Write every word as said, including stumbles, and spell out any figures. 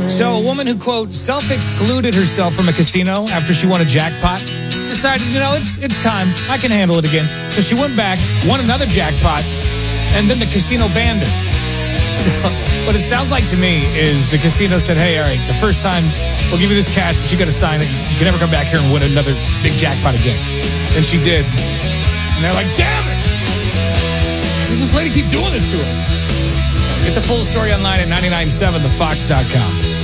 So a woman who, quote, self-excluded herself from a casino after she won a jackpot decided, you know, it's it's time. I can handle it again. So she went back, won another jackpot, and then the casino banned her. So what it sounds like to me is the casino said, hey, all right, the first time we'll give you this cash, but you got to sign it. You can never come back here and win another big jackpot again. And she did. And they're like, damn it! Does this lady keep doing this to her? Get the full story online at nine nine seven the fox dot com.